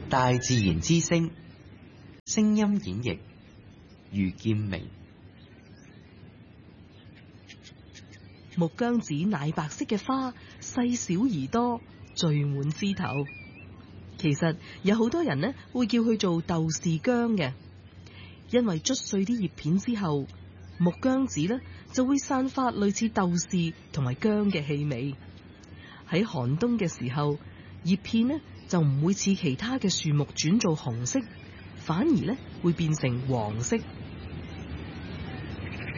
大自然之聲，聲音演繹余劍明。 木姜子奶白色嘅花，細小而多，聚滿枝頭。其實有好多人呢會叫佢做豆豉薑嘅，因為捽碎啲葉片之後，木姜子呢就會散發類似豆豉同埋薑嘅氣味。喺寒冬嘅時候，葉片呢就唔會似其他嘅樹木轉做紅色，反而呢會變成黃色。